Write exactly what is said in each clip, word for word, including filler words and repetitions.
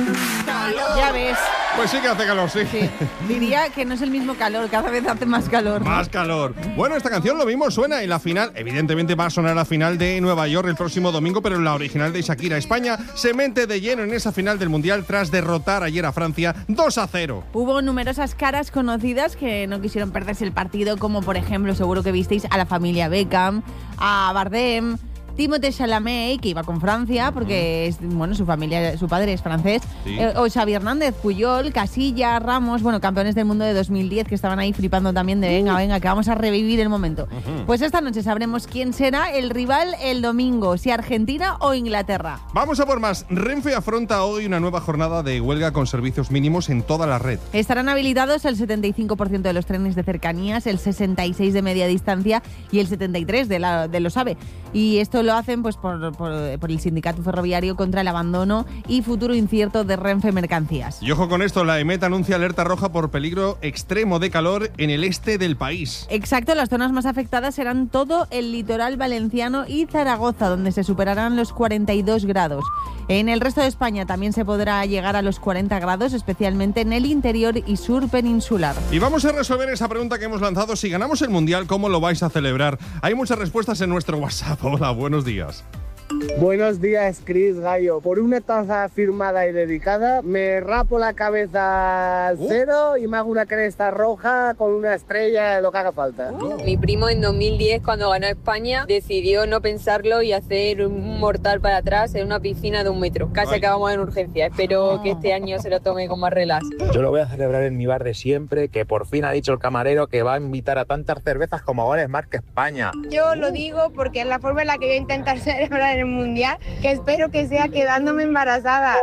Ya ves. Pues sí que hace calor, sí. Sí. Diría que no es el mismo calor, cada vez hace más calor, ¿no? Más calor. Bueno, esta canción lo mismo suena en la final. Evidentemente va a sonar la final de Nueva York el próximo domingo, pero en la original de Shakira. España se mete de lleno en esa final del Mundial tras derrotar ayer a Francia dos a cero. Hubo numerosas caras conocidas que no quisieron perderse el partido, como por ejemplo, seguro que visteis a la familia Beckham, a Bardem, Timothée Chalamet, que iba con Francia porque es, bueno, su familia, su padre es francés, Sí. eh, o Xavi Hernández, Puyol, Casillas, Ramos, bueno, campeones del mundo de dos mil diez que estaban ahí flipando también de venga, venga, que vamos a revivir el momento. Uh-huh. Pues esta noche sabremos quién será el rival el domingo, si Argentina o Inglaterra. Vamos a por más. Renfe afronta hoy una nueva jornada de huelga con servicios mínimos en toda la red. Estarán habilitados el setenta y cinco por ciento de los trenes de cercanías, el sesenta y seis por ciento de media distancia y el setenta y tres por ciento de, la, de los AVE. Y esto lo hacen pues por, por, por el sindicato ferroviario contra el abandono y futuro incierto de Renfe Mercancías. Y ojo con esto, la EMET anuncia alerta roja por peligro extremo de calor en el este del país. Exacto, las zonas más afectadas serán todo el litoral valenciano y Zaragoza, donde se superarán los cuarenta y dos grados. En el resto de España también se podrá llegar a los cuarenta grados, especialmente en el interior y sur peninsular. Y vamos a resolver esa pregunta que hemos lanzado. Si ganamos el Mundial, ¿cómo lo vais a celebrar? Hay muchas respuestas en nuestro WhatsApp. Hola, buenos días. Buenos días, Chris Gallo. Por una taza firmada y dedicada, me rapo la cabeza al Uh. cero y me hago una cresta roja con una estrella, lo que haga falta. Uh. Mi primo en dos mil diez, cuando ganó España, decidió no pensarlo y hacer un mortal para atrás en una piscina de un metro. Casi Ay. acabamos en urgencia. Espero que este año se lo tome con más relax. Yo lo voy a celebrar en mi bar de siempre, que por fin ha dicho el camarero que va a invitar a tantas cervezas como goles marca España. Yo lo digo porque es la forma en la que voy a intentar celebrar el Mundial, que espero que sea quedándome embarazada.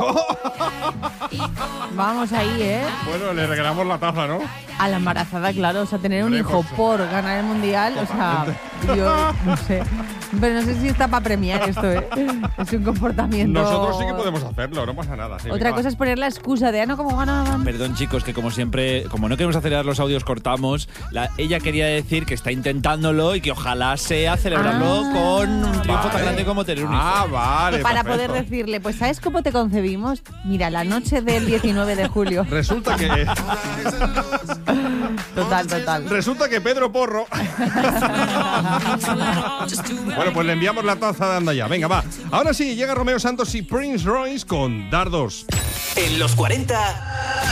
Vamos ahí, ¿eh? Bueno, le regalamos la taza, ¿no? A la embarazada, claro, o sea, tener un Hombre, hijo pues, por ganar el Mundial, o sea, yo no sé. Pero no sé si está para premiar esto, ¿eh? Es un comportamiento... Nosotros sí que podemos hacerlo, no pasa nada. Sí, Otra venga, cosa va. es poner la excusa de, ah, no, como ganaban. Perdón, chicos, que como siempre, como no queremos acelerar los audios, cortamos. La, ella quería decir que está intentándolo y que ojalá sea celebrarlo Ah. con un triunfo Vale. tan grande como tener un hijo. Ah, vale. Para perfecto. poder decirle, pues ¿sabes cómo te concebimos? Mira, la noche del diecinueve de julio. Resulta que... Total, total. Resulta que Pedro Porro... Bueno, pues le enviamos la taza de anda ya. Venga, va. Ahora sí, llega Romeo Santos y Prince Royce con Dardos. En los cuarenta...